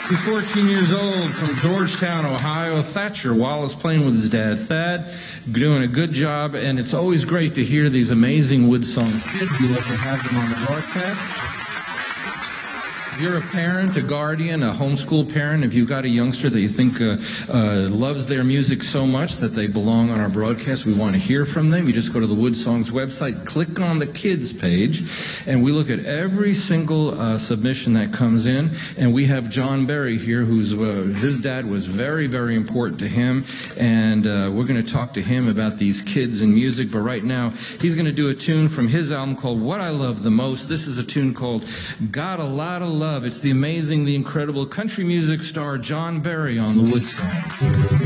He's 14 years old from Georgetown, Ohio. Thatcher Wallace playing with his dad, Thad, doing a good job. And it's always great to hear these amazing Wood Songs kids. We love to have them on the broadcast. If you're a parent, a guardian, a homeschool parent, if you've got a youngster that you think loves their music so much that they belong on our broadcast, we want to hear from them. You just go to the Wood Songs website, click on the kids page, and we look at every single submission that comes in. And we have John Berry here, who's his dad was very, very important to him, and we're going to talk to him about these kids and music. But right now, he's going to do a tune from his album called What I Love the Most. This is a tune called Got a Lot of Love. It's the amazing, the incredible country music star John Berry on the Wood Songs.